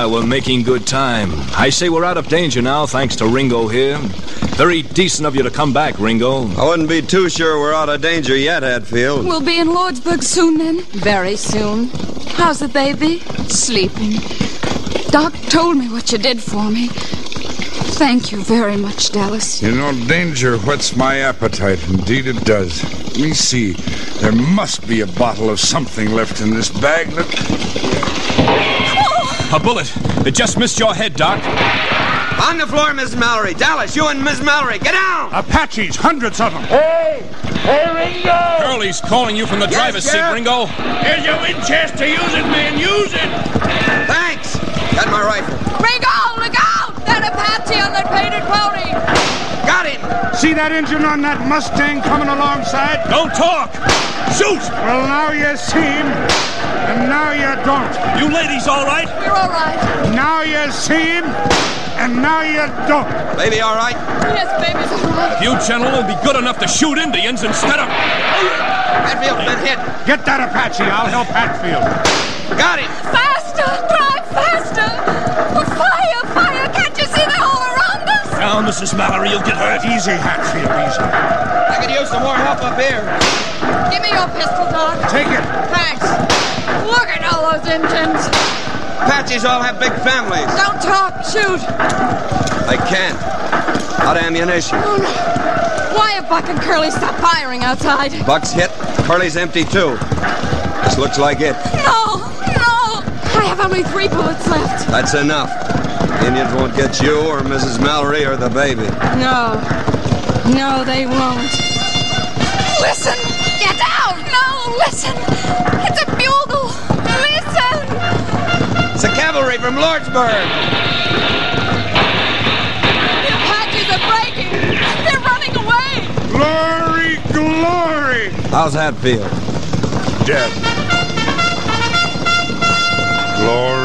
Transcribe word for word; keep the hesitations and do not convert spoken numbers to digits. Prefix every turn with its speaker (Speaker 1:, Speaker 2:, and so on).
Speaker 1: we're making good time. I say we're out of danger now, thanks to Ringo here. Very decent of you to come back, Ringo.
Speaker 2: I wouldn't be too sure we're out of danger yet, Hatfield.
Speaker 3: We'll be in Lordsburg soon, then. Very soon. How's the baby? Sleeping. Doc told me what you did for me. Thank you very much, Dallas.
Speaker 4: You know, danger whets my appetite. Indeed it does. Let me see. There must be a bottle of something left in this bag. Look.
Speaker 1: Oh. A bullet. It just missed your head, Doc.
Speaker 2: On the floor, Miss Mallory. Dallas, you and Miss Mallory, get down!
Speaker 5: Apaches, hundreds of them.
Speaker 6: Hey! Hey, Ringo!
Speaker 1: Curly's calling you from the
Speaker 2: Yes,
Speaker 1: driver's seat,
Speaker 2: Sheriff?
Speaker 1: Ringo.
Speaker 6: Here's your Winchester. Use it, man. Use it!
Speaker 2: Thanks! Got my rifle.
Speaker 3: Ringo, look out! That Apache on that painted pony!
Speaker 2: Got him!
Speaker 5: See that engine on that Mustang coming alongside?
Speaker 1: Don't talk! Shoot!
Speaker 5: Well, now you see him, and now you don't.
Speaker 1: You ladies all right?
Speaker 3: You're all right.
Speaker 5: Now you see him, and now you don't.
Speaker 2: Baby, all right?
Speaker 3: Yes, baby's all right.
Speaker 1: If you gentlemen will be good enough to shoot Indians instead of...
Speaker 2: Hatfield's been hit.
Speaker 5: Get that Apache. I'll help Hatfield.
Speaker 2: Got him!
Speaker 3: Faster! Drive faster! Fire! Fire! Can't you see they're all around us?
Speaker 1: Now, Missus Mallory, you'll get hurt.
Speaker 5: Easy, Hatfield, easy.
Speaker 2: I could use some more help up here.
Speaker 3: Give me your pistol, Doc.
Speaker 5: Take it.
Speaker 3: Thanks. Look at all those engines.
Speaker 2: Apaches all have big families.
Speaker 3: Don't talk. Shoot.
Speaker 2: I can't. Out of ammunition.
Speaker 3: Oh, no. Why have Buck and Curly stopped firing outside?
Speaker 2: Buck's hit. Curly's empty, too. This looks like it.
Speaker 3: No, no. I have only three bullets left.
Speaker 2: That's enough. Indians won't get you or Missus Mallory or the baby.
Speaker 3: No. No, they won't. Listen. Get out. No, listen. It's a bugle. Listen.
Speaker 2: It's the cavalry from Lordsburg.
Speaker 3: The Apaches are breaking. They're running away.
Speaker 5: Glory, glory.
Speaker 2: How's Hatfield?
Speaker 4: Dead. Glory.